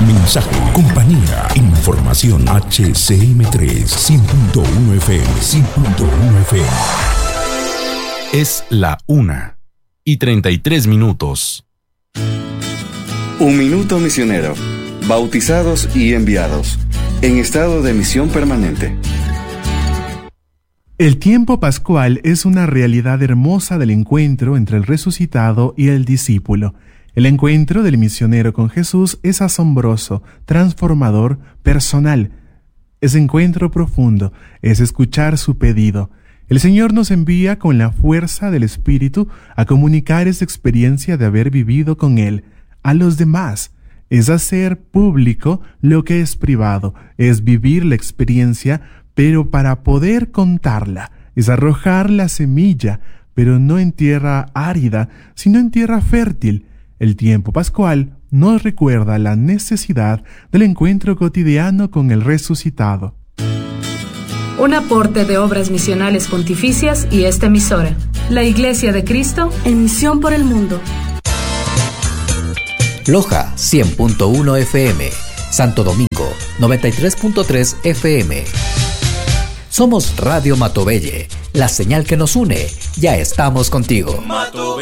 mensaje, compañía, información. HCM3 100.1 FM, 100.1 FM. Es la 1:33. Un minuto misionero. Bautizados y enviados. En estado de misión permanente. El tiempo pascual es una realidad hermosa del encuentro entre el resucitado y el discípulo. El encuentro del misionero con Jesús es asombroso, transformador, personal. Es encuentro profundo, es escuchar su pedido. El Señor nos envía con la fuerza del Espíritu a comunicar esa experiencia de haber vivido con Él a los demás. Es hacer público lo que es privado, es vivir la experiencia, pero para poder contarla, es arrojar la semilla, pero no en tierra árida, sino en tierra fértil. El tiempo pascual nos recuerda la necesidad del encuentro cotidiano con el resucitado. Un aporte de Obras Misionales Pontificias y esta emisora, la Iglesia de Cristo en misión por el mundo. Loja 100.1 FM, Santo Domingo 93.3 FM. Somos Radio Matobelle, la señal que nos une. Ya estamos contigo.